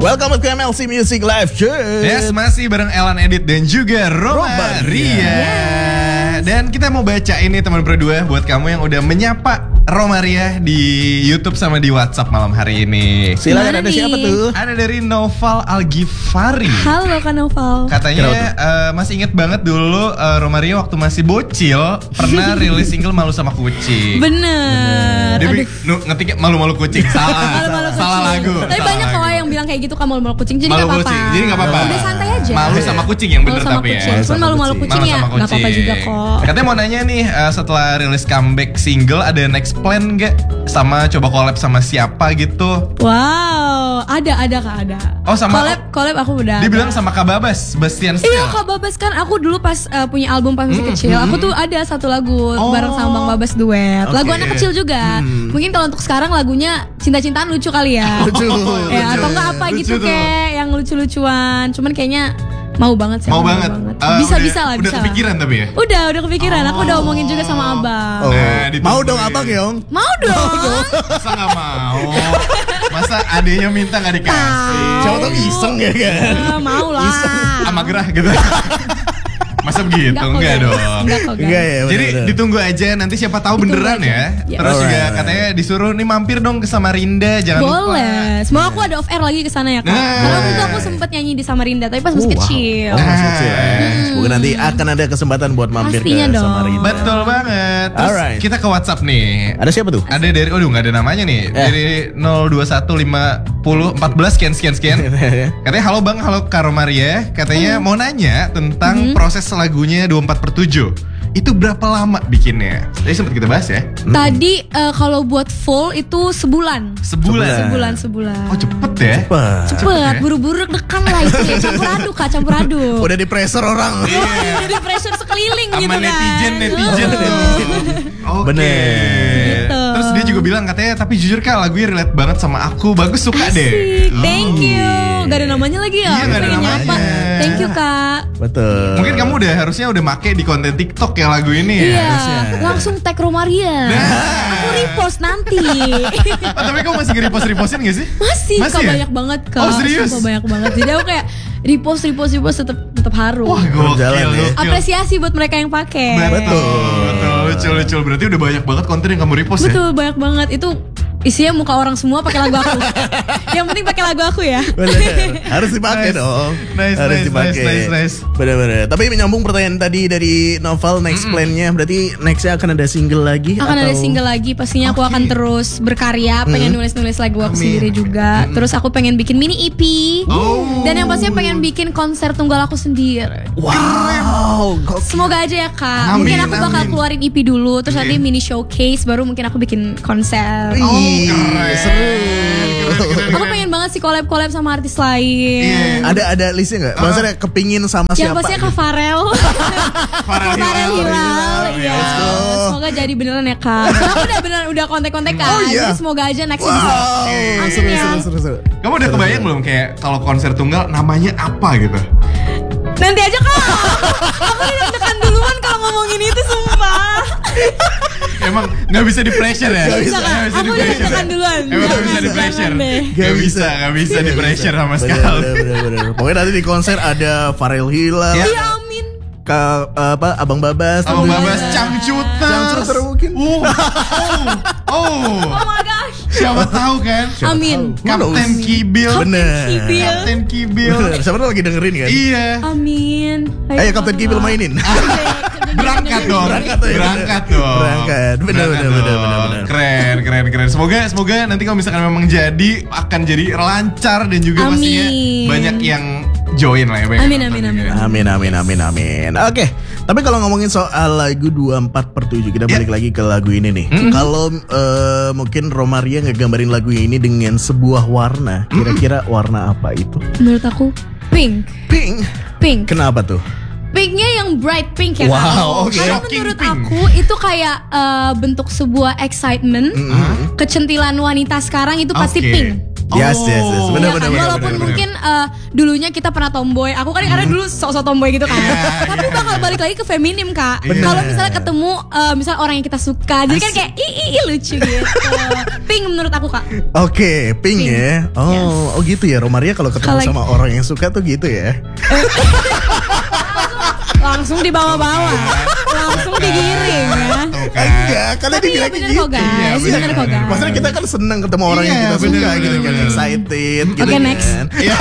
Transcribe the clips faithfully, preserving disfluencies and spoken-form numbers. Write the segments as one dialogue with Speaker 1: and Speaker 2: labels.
Speaker 1: Welcome to M L C Music Live Show.
Speaker 2: Yes, masih bareng Elan Edit dan juga Roma Ria. Yes. Dan kita mau baca ini teman berdua buat kamu yang udah menyapa Roma Ria di YouTube sama di WhatsApp malam hari ini.
Speaker 1: Silakan, ada siapa tuh?
Speaker 2: Ada dari Noval Algifari.
Speaker 3: Halo Kak Noval.
Speaker 2: Katanya uh, masih inget banget dulu uh, Roma Ria waktu masih bocil pernah rilis single Malu Sama Kucing.
Speaker 3: Bener.
Speaker 2: Dia nu, ngetiknya malu-malu kucing. Salah.
Speaker 3: Malu-malu
Speaker 2: Salah
Speaker 3: kucing.
Speaker 2: lagu.
Speaker 3: Tapi
Speaker 2: Salah
Speaker 3: banyak
Speaker 2: lagu.
Speaker 3: kok yang bilang kayak gitu kan malu-malu kucing. Jadi
Speaker 2: Malu
Speaker 3: gak apa-apa.
Speaker 2: kucing. Jadi gak apa-apa.
Speaker 3: Udah santai aja.
Speaker 2: Malu sama kucing yang bener
Speaker 3: Malu sama
Speaker 2: tapi
Speaker 3: kucing.
Speaker 2: ya.
Speaker 3: Cuman malu-malu kucing
Speaker 2: Malu
Speaker 3: ya
Speaker 2: sama
Speaker 3: gak apa-apa juga kok.
Speaker 2: Katanya mau nanya nih, uh, setelah rilis comeback single ada next plan gak? Sama coba collab sama siapa gitu?
Speaker 3: Wow, ada ada Kak ada.
Speaker 2: Oh sama
Speaker 3: collab collab aku udah.
Speaker 2: Dia bilang
Speaker 3: ada.
Speaker 2: sama Kak Babas, Bastian Steel.
Speaker 3: Iya Kak Babas kan aku dulu pas uh, punya album pas masih
Speaker 2: Mm,
Speaker 3: kecil,
Speaker 2: mm,
Speaker 3: aku tuh ada satu lagu
Speaker 2: oh.
Speaker 3: bareng sama Bang Babas duet. Lagu
Speaker 2: Okay.
Speaker 3: anak kecil juga.
Speaker 2: Mm.
Speaker 3: Mungkin kalau untuk sekarang lagunya cinta-cintaan lucu kali ya.
Speaker 1: Lucu.
Speaker 3: Ya atau enggak apa
Speaker 2: Lucu
Speaker 3: gitu
Speaker 2: tuh.
Speaker 3: kayak yang lucu-lucuan. Cuman kayaknya mau banget sih.
Speaker 2: Mau
Speaker 3: aku
Speaker 2: banget. Uh,
Speaker 3: Bisa-bisa
Speaker 2: udah,
Speaker 3: lah,
Speaker 2: Udah
Speaker 3: bisa lah.
Speaker 2: kepikiran tapi ya?
Speaker 3: Udah, udah kepikiran. Aku udah
Speaker 2: Oh.
Speaker 3: omongin juga sama Abang.
Speaker 1: Oh.
Speaker 2: Nah, ditunggu
Speaker 1: Mau dong
Speaker 2: ya.
Speaker 1: abang Yong?
Speaker 3: Mau dong.
Speaker 2: Masa gak mau? Masa adenya minta gak dikasih?
Speaker 1: Siapa tau iseng ya kan?
Speaker 3: Eh, mau lah.
Speaker 2: Sama gerah gitu. Masa begitu?
Speaker 3: Enggak kok,
Speaker 2: Enggak
Speaker 3: guys.
Speaker 2: dong.
Speaker 3: Enggak kok, guys.
Speaker 1: Enggak ya.
Speaker 2: Jadi
Speaker 1: bener-bener.
Speaker 2: ditunggu aja, nanti siapa tahu
Speaker 3: Ditunggu
Speaker 2: beneran
Speaker 3: aja.
Speaker 2: ya.
Speaker 3: Ya.
Speaker 2: Terus juga
Speaker 1: Alright.
Speaker 2: katanya disuruh nih mampir dong ke Samarinda, jangan lupa.
Speaker 3: Boleh. Semoga aku ada off air lagi ke sana ya Kak.
Speaker 2: Nah.
Speaker 3: Karena waktu itu aku sempet nyanyi di Samarinda tapi pas masih
Speaker 1: Oh, wow.
Speaker 3: kecil.
Speaker 1: Oh, masih kecil ya.
Speaker 3: Hmm.
Speaker 1: Semoga nanti akan ada kesempatan buat mampir
Speaker 3: Pastinya
Speaker 1: ke
Speaker 3: dong.
Speaker 1: Samarinda.
Speaker 2: Betul banget. Terus
Speaker 1: Alright.
Speaker 2: kita ke WhatsApp nih.
Speaker 1: Ada siapa tuh?
Speaker 2: Ada dari, aduh nggak ada namanya nih.
Speaker 1: Eh.
Speaker 2: Dari nol dua satu lima nol empat belas sekian sekian sekian. Katanya halo Bang, halo Kak Romaria. Katanya mau nanya tentang proses lagunya dua puluh empat per tujuh. Itu berapa lama bikinnya? Tadi sempat kita bahas ya.
Speaker 3: Tadi eh, kalau buat full itu sebulan.
Speaker 2: Sebulan.
Speaker 3: Sebulan sebulan.
Speaker 2: Oh cepet ya?
Speaker 1: Wah.
Speaker 3: Cepet, buru-buru dekan lah itu ya. Campur aduk Kak, campur aduk.
Speaker 1: Udah di pressure orang.
Speaker 2: Iya.
Speaker 3: Udah di pressure sekeliling
Speaker 2: Sama
Speaker 3: gitu kan.
Speaker 2: netizen netizen tuh. Oke.
Speaker 1: Bener.
Speaker 3: Gitu.
Speaker 2: Terus dia juga bilang katanya tapi jujur Kak lagunya relate banget sama aku. Bagus, suka deh.
Speaker 3: Asik, thank you. Gak ada namanya lagi ya?
Speaker 2: Iya,
Speaker 3: Aku
Speaker 2: gak ada
Speaker 3: pengen
Speaker 2: namanya.
Speaker 3: nyapa. Thank you Kak.
Speaker 1: Betul.
Speaker 2: Mungkin kamu udah harusnya udah make di konten TikTok ya lagu ini ya.
Speaker 3: Iya,
Speaker 1: harusnya.
Speaker 3: langsung tag Romaria.
Speaker 2: Nah.
Speaker 3: Aku repost nanti.
Speaker 2: Oh, tapi kamu masih nge-repost-repostin gak sih?
Speaker 3: Masih,
Speaker 2: Masih
Speaker 3: Kak,
Speaker 2: ya?
Speaker 3: banyak banget Kak.
Speaker 2: Oh, serius?
Speaker 3: Sumpah banyak banget. Jadi aku kayak repost, repost, repost tetap tetap harum.
Speaker 2: Wah gokil,
Speaker 1: Berjalan ya.
Speaker 2: gokil.
Speaker 3: Apresiasi buat mereka yang pakai.
Speaker 2: Betul, betul, lucu, lucu. Berarti udah banyak banget konten yang kamu repost ya?
Speaker 3: Betul, banyak banget. Itu isinya muka orang semua pakai lagu aku. Yang penting pakai lagu aku ya.
Speaker 1: Bener. Harus dipakai
Speaker 2: Nice.
Speaker 1: dong.
Speaker 2: Nice,
Speaker 1: Harus
Speaker 2: nice,
Speaker 1: dipakai.
Speaker 2: nice, nice, nice.
Speaker 1: Bener-bener. Tapi menyambung pertanyaan tadi dari Noval, next plan-nya berarti nextnya akan ada single lagi?
Speaker 3: Akan
Speaker 1: atau?
Speaker 3: ada single lagi. Pastinya aku
Speaker 2: Oke.
Speaker 3: akan terus berkarya. Pengen nulis-nulis lagu aku
Speaker 2: Amin.
Speaker 3: sendiri juga. Terus aku pengen bikin mini E P.
Speaker 2: Oh.
Speaker 3: Dan yang pastinya pengen bikin konser tunggal aku sendiri.
Speaker 1: Wow. gokil.
Speaker 3: Semoga aja ya Kak.
Speaker 2: Amin,
Speaker 3: Mungkin aku bakal
Speaker 2: amin.
Speaker 3: keluarin E P dulu. Terus
Speaker 2: Oke.
Speaker 3: nanti mini showcase. Baru mungkin aku bikin konser.
Speaker 1: Ih,
Speaker 2: Oh, keren.
Speaker 1: seru.
Speaker 2: Keren, keren,
Speaker 3: Aku pengen banget sih collab-collab sama artis lain.
Speaker 2: Iya.
Speaker 1: Ada ada listnya nggak? Maksudnya kepingin sama
Speaker 3: Yang
Speaker 1: siapa?
Speaker 3: pastinya Kak
Speaker 1: gitu?
Speaker 3: Farel.
Speaker 2: Farel
Speaker 3: Farel
Speaker 2: Hilal.
Speaker 3: Hilal. Iya.
Speaker 1: Let's go.
Speaker 3: Semoga jadi beneran ya Kak. Soalnya aku udah beneran udah kontak-kontak kan.
Speaker 1: Oh, iya.
Speaker 3: Jadi semoga aja next bisa.
Speaker 1: Wow.
Speaker 3: Amin
Speaker 1: Seru,
Speaker 3: ya.
Speaker 1: seru, seru, seru.
Speaker 2: Kamu udah kebayang belum kayak kalau konser tunggal namanya apa gitu?
Speaker 3: Nanti aja Kak. Aku udah deg-degan duluan kalau ngomongin itu sumpah.
Speaker 2: Emang nggak bisa di pressure ya?
Speaker 1: Nggak
Speaker 3: Bisa
Speaker 1: bisa,
Speaker 3: Kak. Aku udah deg-degan duluan.
Speaker 2: Emang nggak
Speaker 3: Jangan,
Speaker 2: bisa di pressure?
Speaker 3: jangan deh.
Speaker 2: Nggak bisa, nggak bisa di pressure sama
Speaker 1: Bener,
Speaker 2: sekali.
Speaker 1: bener, bener, bener. Pokoknya nanti di konser ada Farel Hilal,
Speaker 2: Ya.
Speaker 3: Iya amin.
Speaker 1: Ka, apa Abang Babas,
Speaker 2: Abang
Speaker 1: terus-
Speaker 2: Babas, Cangcuter.
Speaker 1: Cangcuter mungkin.
Speaker 2: Oh, oh, oh.
Speaker 3: Oh my gosh.
Speaker 2: Siapa tahu kan?
Speaker 3: Amin.
Speaker 2: Kapten Kibil.
Speaker 1: Bener.
Speaker 3: Kibil.
Speaker 2: Kapten Kibil.
Speaker 1: Bener. Siapa tuh lagi dengerin kan?
Speaker 2: Iya.
Speaker 3: Amin.
Speaker 1: Ayo Kapten Kibil mainin.
Speaker 2: Berangkat dong.
Speaker 1: Berangkat ya,
Speaker 2: Berangkat
Speaker 1: bener.
Speaker 2: dong.
Speaker 1: Berangkat. Bener,
Speaker 2: Berangkat
Speaker 1: bener, bener,
Speaker 2: dong.
Speaker 1: bener, bener.
Speaker 2: Keren, keren, keren. Semoga, semoga nanti kalau misalkan memang jadi akan jadi lancar dan juga
Speaker 3: Amin.
Speaker 2: pastinya banyak yang join lah ya. banyak
Speaker 3: Amin,
Speaker 2: yang
Speaker 3: amin,
Speaker 2: nonton
Speaker 3: amin.
Speaker 2: juga.
Speaker 1: Amin, amin, amin, amin. Oke, tapi kalau ngomongin soal lagu dua puluh empat per tujuh, kita
Speaker 2: Ya.
Speaker 1: balik lagi ke lagu ini nih. Kalau eh, mungkin Romaria ngegambarin lagu ini dengan sebuah warna, kira-kira warna apa itu?
Speaker 3: Menurut aku pink.
Speaker 1: Pink.
Speaker 3: Pink.
Speaker 1: Kenapa tuh?
Speaker 3: Pinknya yang bright pink ya
Speaker 1: Wow,
Speaker 3: Kak?
Speaker 1: oke.
Speaker 3: Karena
Speaker 2: Shocking
Speaker 3: menurut
Speaker 2: pink.
Speaker 3: aku itu kayak eh, bentuk sebuah excitement, kecentilan wanita sekarang itu pasti
Speaker 2: Oke.
Speaker 3: pink.
Speaker 1: Yes, yes, yes. Benar,
Speaker 3: Iya
Speaker 1: benar,
Speaker 3: kan?
Speaker 1: benar,
Speaker 3: Walaupun
Speaker 1: benar,
Speaker 3: mungkin eh, dulunya kita pernah tomboy. Aku kan karena dulu sok-sok tomboy gitu kan.
Speaker 2: Iya,
Speaker 3: Tapi
Speaker 2: iya,
Speaker 3: bakal
Speaker 2: iya.
Speaker 3: balik lagi ke feminim kak.
Speaker 1: Benar.
Speaker 3: Kalau misalnya ketemu eh, misalnya orang yang kita suka, jadi kan kayak ih, ih, ih, lucu gitu. Pink menurut aku kak.
Speaker 1: Oke, pink,
Speaker 3: Pink.
Speaker 1: ya. Oh,
Speaker 3: Yes.
Speaker 1: oh gitu ya. Romaria kalau ketemu
Speaker 3: Kalau-
Speaker 1: sama orang yang suka tuh gitu ya.
Speaker 3: Langsung dibawa-bawa, langsung digiring ya.
Speaker 2: Tuh kan.
Speaker 1: Enggak, kalian
Speaker 3: Tapi iya
Speaker 1: dibilang
Speaker 3: bener
Speaker 1: gitu.
Speaker 3: kok guys,
Speaker 2: Iya,
Speaker 3: bener,
Speaker 2: bener.
Speaker 3: kok guys.
Speaker 1: Maksudnya kita kan senang ketemu orang yang
Speaker 2: Iya,
Speaker 1: kita
Speaker 2: bener,
Speaker 1: suka gitu
Speaker 2: bener,
Speaker 1: kan,
Speaker 2: bener.
Speaker 1: excited gitu
Speaker 3: Oke,
Speaker 1: kan.
Speaker 3: next.
Speaker 2: Iya.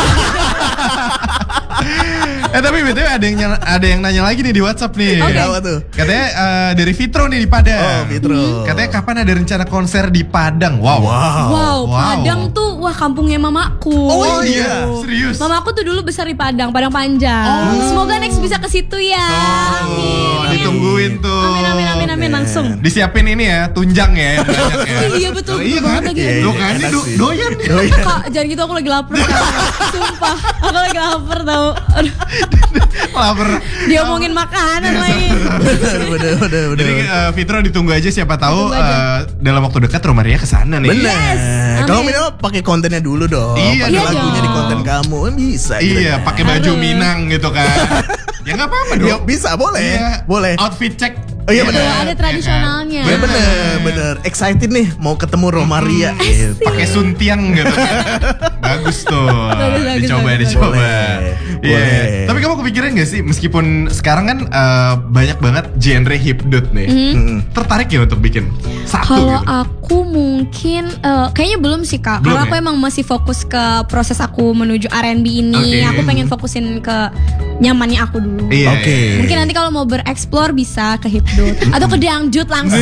Speaker 2: Eh tapi betul ada yang nyala- ada yang nanya lagi nih di WhatsApp nih.
Speaker 3: Oke.
Speaker 1: Apa tuh?
Speaker 2: Katanya eh, dari Fitro nih di Padang.
Speaker 1: Oh, Fitro.
Speaker 2: Katanya kapan ada rencana konser di Padang? Wow.
Speaker 1: Wow.
Speaker 3: Wow,
Speaker 2: Wow.
Speaker 3: Padang tuh wah kampungnya mamaku.
Speaker 2: Oh iya, serius.
Speaker 3: Mamaku tuh dulu besar di Padang, Padang Panjang. Semoga next bisa ke situ ya.
Speaker 2: Oh,
Speaker 3: Amin.
Speaker 2: ditungguin tuh.
Speaker 3: Amin amin amin amin langsung.
Speaker 2: Disiapin ini ya, tunjang ya yang banyak ya.
Speaker 3: Iya betul,
Speaker 2: Oh, iya
Speaker 3: betul
Speaker 2: kan?
Speaker 3: banget lagi.
Speaker 1: Iya,
Speaker 2: Tuh
Speaker 1: iya,
Speaker 2: kan, ini
Speaker 1: enak
Speaker 2: do-
Speaker 1: sih.
Speaker 2: doyan nih.
Speaker 1: Oh, iya.
Speaker 3: Kak, jangan gitu aku lagi lapar Kak. Sumpah, aku lagi lapar tau. Aduh,
Speaker 2: Lapar.
Speaker 3: dia omongin makanan lagi.
Speaker 1: Bener, bener, bener, bener.
Speaker 2: Jadi eh, Fitro ditunggu aja siapa tahu
Speaker 3: Ditunggu aja.
Speaker 2: eh, dalam waktu dekat Romaria kesana nih.
Speaker 1: Bener.
Speaker 3: Yes,
Speaker 1: Kalau
Speaker 3: amin.
Speaker 1: minimal pakai kontennya dulu dong.
Speaker 2: Iya
Speaker 1: pakai
Speaker 3: dong.
Speaker 1: lagunya di konten kamu kan bisa. gitu
Speaker 2: Iya,
Speaker 1: kan.
Speaker 2: pakai baju
Speaker 3: Harus.
Speaker 2: Minang gitu kan. Ya nggak apa-apa dong.
Speaker 1: Ya, bisa, boleh.
Speaker 2: Iya.
Speaker 1: Boleh.
Speaker 2: Outfit check.
Speaker 1: Oh, iya, bener.
Speaker 3: Ada tradisionalnya.
Speaker 1: Bener, bener, bener. Excited nih mau ketemu Romaria. Gitu.
Speaker 2: Pakai suntiang gitu kan. Bagus tuh.
Speaker 3: Bagus, bagus,
Speaker 2: dicoba,
Speaker 3: bagus,
Speaker 2: dicoba.
Speaker 1: Boleh,
Speaker 2: Iya.
Speaker 1: boleh.
Speaker 2: Tapi kamu kepikiran gak sih meskipun sekarang kan eh, banyak banget genre hipdut nih.
Speaker 1: Mm-mm.
Speaker 2: Tertarik ya untuk bikin satu
Speaker 3: Kalau
Speaker 2: gitu?
Speaker 3: aku mungkin eh, kayaknya belum sih Kak.
Speaker 2: Belum
Speaker 3: Karena aku
Speaker 2: ya?
Speaker 3: emang masih fokus ke proses aku menuju R and B ini.
Speaker 2: Oke.
Speaker 3: Aku pengen fokusin ke nyamannya aku dulu.
Speaker 2: Iya.
Speaker 1: Oke.
Speaker 2: iya.
Speaker 3: Mungkin nanti kalau mau bereksplor bisa ke hipdut atau ke dangdut langsung.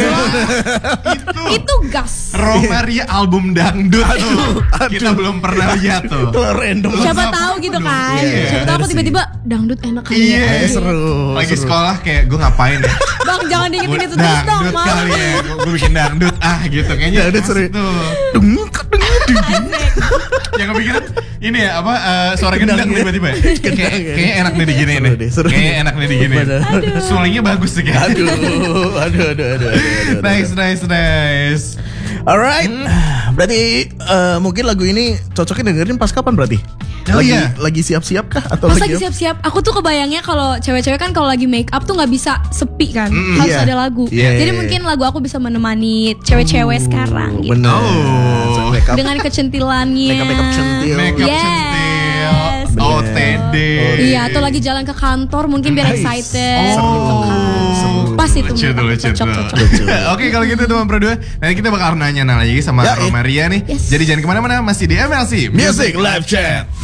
Speaker 2: Itu.
Speaker 3: Itu gas.
Speaker 2: Romaria album dangdut tuh. Kita belum pernah lihat tuh.
Speaker 1: Kalau random.
Speaker 3: Siapa
Speaker 2: Apa
Speaker 3: tahu gitu
Speaker 2: dong?
Speaker 3: kan.
Speaker 2: Iya,
Speaker 3: Siapa tahu
Speaker 1: bener
Speaker 3: aku
Speaker 1: sih.
Speaker 3: tiba-tiba dangdut enak kali
Speaker 2: Iya.
Speaker 3: ya.
Speaker 1: Eh, seru.
Speaker 2: Lagi
Speaker 1: seru.
Speaker 2: sekolah kayak gue ngapain ya?
Speaker 3: Bang jangan
Speaker 2: Gua
Speaker 3: diingetin itu terus dong,
Speaker 2: dangdut
Speaker 3: Mam.
Speaker 2: kali ya. Gue bikin dangdut ah gitu kayaknya.
Speaker 1: Dangdut seru.
Speaker 2: asik tuh.
Speaker 1: Dung, dung, dung.
Speaker 2: Yang kepikiran ini ya apa eh, suara gendang
Speaker 1: Gendang, ya.
Speaker 2: tiba-tiba ya?
Speaker 1: Gendang,
Speaker 2: Kayak
Speaker 1: ya.
Speaker 2: kayaknya enak nih digini
Speaker 1: Seru
Speaker 2: nih.
Speaker 1: deh, seru
Speaker 2: Kayaknya
Speaker 1: deh.
Speaker 2: enak nih digini.
Speaker 1: Bener.
Speaker 2: Sulingnya bagus sih kayaknya.
Speaker 1: Aduh, aduh, aduh, aduh, aduh, aduh.
Speaker 2: Nice, nice, nice.
Speaker 1: Alright, berarti eh, mungkin lagu ini cocoknya dengerin pas kapan berarti?
Speaker 2: Oh,
Speaker 1: lagi,
Speaker 2: iya.
Speaker 1: lagi siap-siap kah atau
Speaker 3: Pas
Speaker 1: lagi?
Speaker 3: lagi siap-siap, aku tuh kebayangnya kalau cewek-cewek kan kalau lagi make up tuh nggak bisa sepi kan,
Speaker 2: Mm,
Speaker 3: harus
Speaker 1: iya.
Speaker 3: ada lagu.
Speaker 1: Iya,
Speaker 3: Jadi
Speaker 1: iya,
Speaker 3: mungkin lagu aku bisa menemani cewek-cewek sekarang gitu.
Speaker 1: Bener.
Speaker 2: Oh.
Speaker 1: So, make up.
Speaker 3: Dengan kecentilannya.
Speaker 1: Make up, make up centil.
Speaker 2: Make up
Speaker 3: Yes.
Speaker 2: centil.
Speaker 3: Bener.
Speaker 2: O T D.
Speaker 3: Iya, atau lagi jalan ke kantor mungkin biar
Speaker 1: Nice.
Speaker 3: excited
Speaker 2: Oh.
Speaker 3: gitu kan.
Speaker 1: Seru.
Speaker 3: Pas itu
Speaker 2: Lucu
Speaker 3: menurut
Speaker 2: tuh,
Speaker 3: aku,
Speaker 2: lucu
Speaker 3: cocok,
Speaker 2: tuh.
Speaker 3: cocok.
Speaker 1: Lucu.
Speaker 2: Oke kalau gitu teman berdua, nanti kita bakal nanya-nanya lagi sama
Speaker 1: Ya, eh.
Speaker 2: Romaria nih.
Speaker 3: Yes.
Speaker 2: Jadi jangan kemana-mana, masih di M L C
Speaker 3: Iya.
Speaker 1: Music Live Chat.